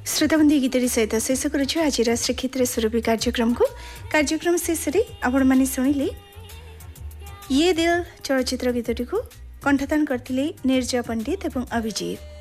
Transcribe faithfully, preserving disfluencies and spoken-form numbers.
श्रोताबंधु गीतटी सहित शेष करुछु आज श्रीक्षेत्र सुरभि कार्यक्रम को कार्यक्रम शेष रे आपण माने सुनिले ये दिल चलचित्र गीतटी को कंठदान करथिले निर्जा पंडित एवं अभिजीत।